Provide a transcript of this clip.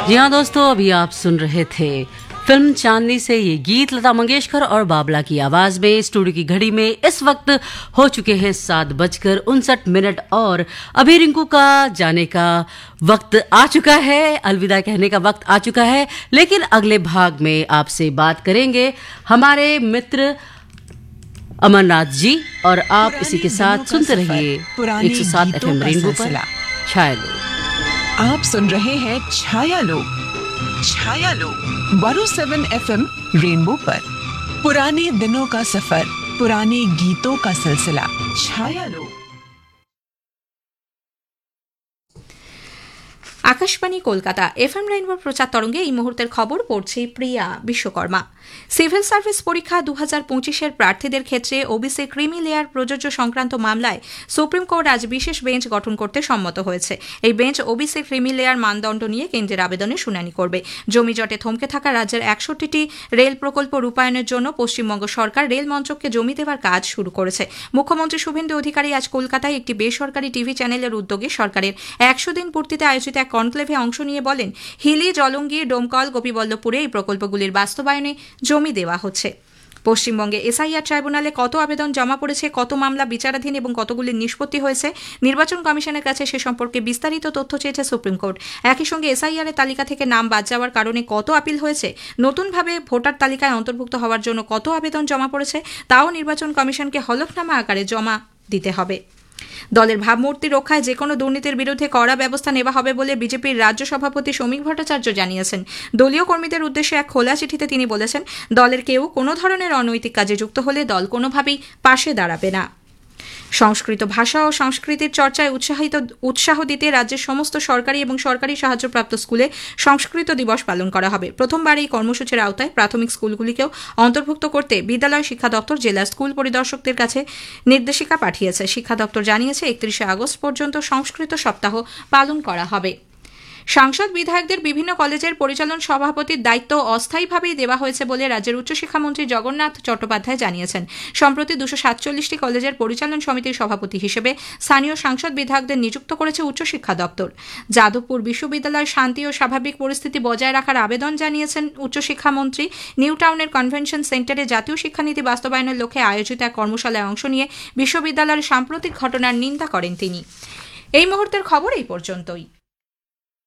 जी हाँ दोस्तों, अभी आप सुन रहे थे फिल्म चांदनी से ये गीत लता मंगेशकर और बाबला की आवाज में। स्टूडियो की घड़ी में इस वक्त हो चुके हैं 7:59 और अभी रिंकू का जाने का वक्त आ चुका है, अलविदा कहने का वक्त आ चुका है। लेकिन अगले भाग में आपसे बात करेंगे हमारे मित्र अमरनाथ जी, और आप इसी के साथ सुनते रहिए 107 FM रेनबो पर छाया लोग। आप सुन रहे हैं छाया लोग 107 FM रेनबो पर। पुराने दिनों का सफर, पुराने गीतों का सिलसिला, छाया लोग। আকাশবাণী কলকাতা এফএম রেইনবোর প্রচার তরঙ্গে এই মুহূর্তের খবর পড়ছি প্রিয়া বিশ্বকর্মা। সিভিল সার্ভিস পরীক্ষা 2025-এর প্রার্থীদের ক্ষেত্রে ওবিসি ক্রিমি লেয়ার প্রযোজ্য সংক্রান্ত মামলায় সুপ্রিম কোর্ট আজ বিশেষ বেঞ্চ গঠন করতে সম্মত হয়েছে। এই বেঞ্চ ওবিসি ক্রিমি লেয়ার মানদণ্ড নিয়ে কেন্দ্রের আবেদনে শুনানি করবে। জমিজটে থমকে থাকা রাজ্যের 61টি রেল প্রকল্প রূপায়ণের জন্য পশ্চিমবঙ্গ সরকার রেল মন্ত্রককে জমি দেওয়ার কাজ শুরু করেছে। মুখ্যমন্ত্রী শুভেন্দু অধিকারী আজ কলকাতায় একটি বেসরকারি টিভি চ্যানেলের উদ্যোগে সরকারের 100 দিন পূর্তিতে আয়োজিত এক কনক্লেভে অংশ নিয়ে বলেন, হিলি, জলঙ্গি, ডোমকল, গোপীবল্লভপুরে এই প্রকল্পগুলির বাস্তবায়নে জমি দেওয়া হচ্ছে। পশ্চিমবঙ্গে এসআইআর ট্রাইব্যুনালে কত আবেদন জমা পড়েছে, কত মামলা বিচারাধীন এবং কতগুলির নিষ্পত্তি হয়েছে, নির্বাচন কমিশনের কাছে সে সম্পর্কে বিস্তারিত তথ্য চেয়েছে সুপ্রিম কোর্ট। একই সঙ্গে এসআইআর এর তালিকা থেকে নাম বাদ যাওয়ার কারণে কত আপিল হয়েছে, নতুনভাবে ভোটার তালিকায় অন্তর্ভুক্ত হওয়ার জন্য কত আবেদন জমা পড়েছে, তাও নির্বাচন কমিশনকে হলফনামা আকারে জমা দিতে হবে। দলের ভাবমূর্তি রক্ষায় যে কোনো দুর্নীতির বিরুদ্ধে কড়া ব্যবস্থা নেওয়া হবে বলে বিজেপির রাজ্য সভাপতি শ্রমিক ভট্টাচার্য জানিয়েছেন। দলীয় কর্মীদের উদ্দেশ্যে এক খোলা চিঠিতে তিনি বলেছেন, দলের কেউ কোনো ধরনের অনৈতিক কাজে যুক্ত হলে দল কোনোভাবেই পাশে দাঁড়াবে না। সংস্কৃত ভাষা ও সংস্কৃতির চর্চায় উৎসাহ দিতে রাজ্যের সমস্ত সরকারি এবং সরকারি সাহায্যপ্রাপ্ত স্কুলে সংস্কৃত দিবস পালন করা হবে। প্রথমবার এই কর্মসূচির আওতায় প্রাথমিক স্কুলগুলিকেও অন্তর্ভুক্ত করতে বিদ্যালয় শিক্ষা দপ্তর জেলা স্কুল পরিদর্শকদের কাছে নির্দেশিকা পাঠিয়েছে। শিক্ষা দপ্তর জানিয়েছে 31 আগস্ট পর্যন্ত সংস্কৃত সপ্তাহ পালন করা হবে। সাংসদ বিধায়কদের বিভিন্ন কলেজের পরিচালন সভাপতির দায়িত্ব অস্থায়ীভাবেই দেওয়া হয়েছে বলে রাজ্যের উচ্চশিক্ষামন্ত্রী জগন্নাথ চট্টোপাধ্যায় জানিয়েছেন। সম্প্রতি 247টি কলেজের পরিচালন সমিতির সভাপতি হিসেবে স্থানীয় সাংসদ বিধায়কদের নিযুক্ত করেছে উচ্চশিক্ষা দপ্তর। যাদবপুর বিশ্ববিদ্যালয় শান্তি ও স্বাভাবিক পরিস্থিতি বজায় রাখার আবেদন জানিয়েছেন উচ্চশিক্ষামন্ত্রী। নিউ টাউনের কনভেনশন সেন্টারে জাতীয় শিক্ষানীতি বাস্তবায়নের লক্ষ্যে আয়োজিত এক কর্মশালায় অংশ নিয়ে বিশ্ববিদ্যালয়ের সাম্প্রতিক ঘটনার নিন্দা করেন তিনি। এই মুহূর্তের খবর এই পর্যন্তই।